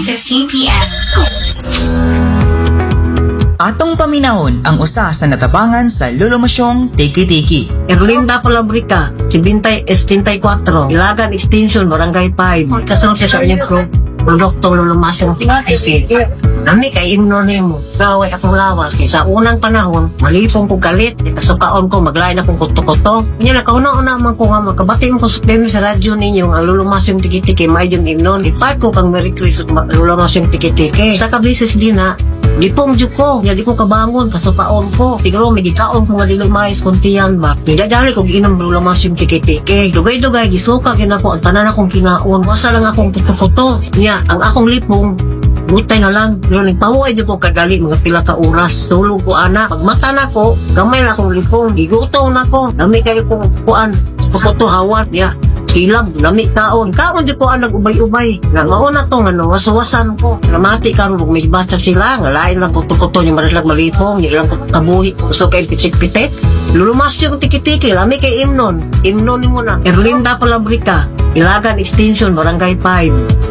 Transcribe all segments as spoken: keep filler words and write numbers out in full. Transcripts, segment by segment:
fifteen p m Atong paminahon ang usa sa natabangan sa lulumasyong Tiki-Tiki. Erlinda Palabrica, seventy, seventy-four, Ilagan Extension, Barangay five. Kasunod siya sa inyong pro produkto lulumasyong Tiki-Tiki. Nami kay imnonim mo. Gaway akong lawas kay sa unang panahon, malipong ko galit, ikasukaon ko, maglain akong kuto-kuto. Kanya nakauna-una man ko nga makabati mo ko sa sa radyo ninyo ang lulumasyong Tiki-Tiki, may yung imnon. Ipat ko kang Merry Christmas lulumasyong Tiki-Tiki. Sa kablisis din na, di pong juk ko, di ko kabangon, kasupaon ko. Tigro, may gikaon ko nga dilumais kuntiyan ba. Nidadali ko ginom lulumasyong Tiki-Tiki. Dugay-dugay, gisuka kin ako, ang tanan akong kinaon. Wasa lang akong kuto-kuto. Nya, ang akong lipong, butay na lang. Pero nagpahuay dyan ko kadali mga pila ka oras. Tulog ko ana. Pagmata na ko, gamay na akong lipong. Iguto na ko. Nami kayo kong kuan. Kukuto hawan. Ya. Silab. Nami kaon. Kaon dyan ko ang nag-ubay-ubay. Na mauna to nga nawasawasan ko. Namati ka rin. May basa sila. Nga lain lang kuto-kuto. Yung marilag malipong. Yung ilang kabuhi. Gusto kayo pitik-pitik. Lulumas yung Tiki-Tiki. Nami kay imnon. Imnon mo na. Erlinda Palabrica. Ilagan Extension. Barangay five.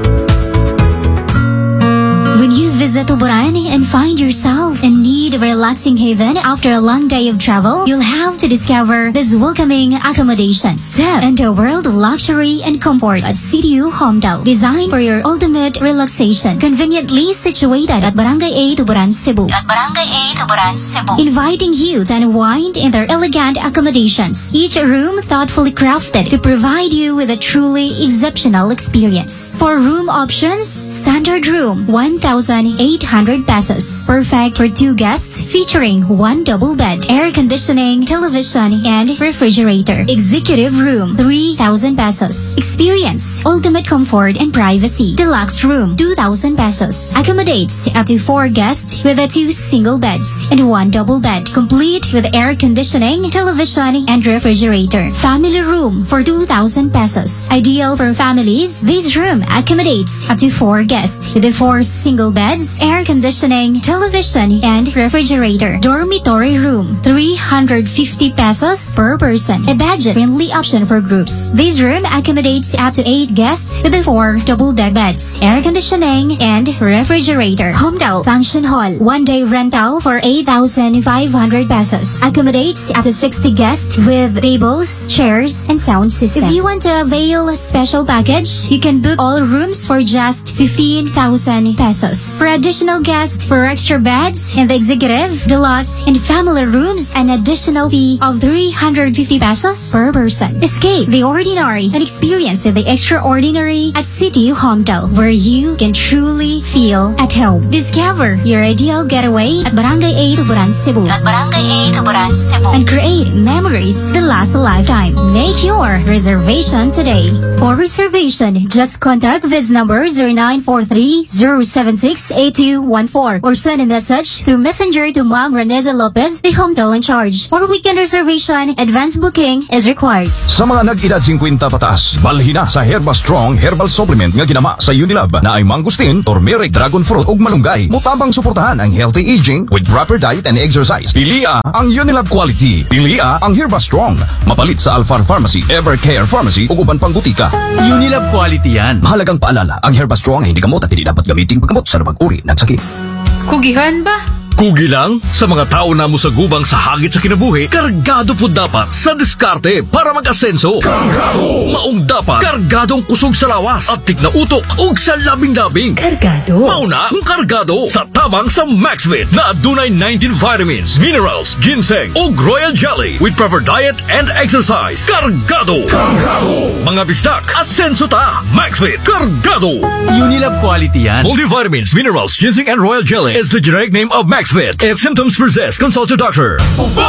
When you visit Tuburan and find yourself in need of a relaxing haven after a long day of travel, you'll have to discover this welcoming accommodation. Step into a world of luxury and comfort at C D U Homedale, designed for your ultimate relaxation. Conveniently situated at Barangay eight, Tuburan, Cebu. At Barangay eight, Tuburan, Cebu. Inviting you to unwind in their elegant accommodations. Each room thoughtfully crafted to provide you with a truly exceptional experience. For room options, standard room, one thousand eight hundred pesos. Perfect for two guests, featuring one double bed, air conditioning, television, and refrigerator. Executive room, three thousand pesos. Experience ultimate comfort and privacy. Deluxe room, two thousand pesos. Accommodates up to four guests with a two single beds and one double bed, complete with air conditioning, television, and refrigerator. Family room for two thousand pesos. Ideal for families, this room accommodates up to four guests with a four single beds, air conditioning, television, and refrigerator. Dormitory room, three hundred fifty pesos per person. A budget-friendly option for groups. This room accommodates up to eight guests with the four double-deck beds, air conditioning, and refrigerator. Homedale Function Hall, one-day rental for eight thousand five hundred pesos. Accommodates up to sixty guests with tables, chairs, and sound system. If you want to avail a special package, you can book all rooms for just fifteen thousand pesos. For additional guests, for extra beds in the executive, deluxe, and family rooms, an additional fee of three hundred fifty pesos per person. Escape the ordinary and experience the extraordinary at C D U Homedale, where you can truly feel at home. Discover your ideal getaway at Barangay eight, Tuburan, Cebu. At Barangay eight, Tuburan, Cebu. And create memories that last a lifetime. Make your reservation today. For reservation, just contact this number zero nine four three zero seven six eight two one four or send a message through Messenger to Ma'am Reneza Lopez, the Homedale in charge. For weekend reservation, advance booking is required. Sa mga nag-edad fifty pataas, balhin na sa Herba Strong Herbal Supplement nga ginama sa Unilab na ay mangustin, turmeric, dragon fruit ug malunggay. Mutabang suportahan ang healthy aging with proper diet and exercise. Pilia ang Unilab quality. Pilia ang Herba Strong. Mapalit sa Alphar Pharmacy, Evercare Pharmacy ug uban pang butika. Unilab quality yan. Mahalagang paalala, ang Herba Strong ay hindi gamot at hindi dapat gamitin paggamot sa labang uri ng sakit. Kugihan ba? Kugi lang sa mga tao na mo sa gubang sa hagit sa kinabuhi, kargado po dapat sa diskarte para mag-asenso. Kargado! Maong dapat kargadong kusog sa lawas at tig na utok ug sa labing-labing. Kargado? Mauna kung kargado sa tabang sa Maxvit na adunay nineteen vitamins, minerals, ginseng ug royal jelly with proper diet and exercise. Kargado! Kargado! Mga bistak, asenso ta! Maxvit! Kargado! Unilab quality yan. Multivitamins, minerals, ginseng and royal jelly is the generic name of Maxvit. If symptoms persist, consult your doctor.